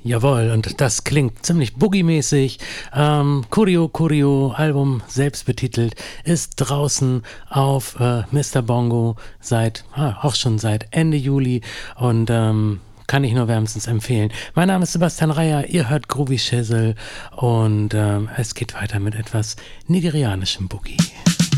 Jawohl, und das klingt ziemlich Boogie-mäßig. Kurio, Album selbst betitelt, ist draußen auf Mr. Bongo auch schon seit Ende Juli und kann ich nur wärmstens empfehlen. Mein Name ist Sebastian Reyer, ihr hört Groovy Shizzle und es geht weiter mit etwas nigerianischem Boogie.